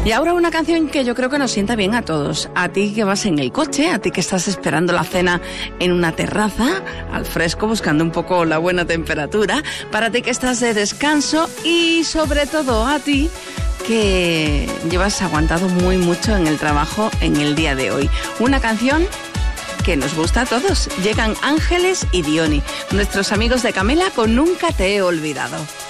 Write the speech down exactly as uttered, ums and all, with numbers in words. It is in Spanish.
Y ahora una canción que yo creo que nos sienta bien a todos. A ti que vas en el coche, a ti que estás esperando la cena en una terraza, al fresco, buscando un poco la buena temperatura, para ti que estás de descanso y sobre todo a ti que llevas aguantado muy mucho en el trabajo en el día de hoy. Una canción que nos gusta a todos. Llegan Ángeles y Diony, nuestros amigos de Camela con Nunca te he olvidado.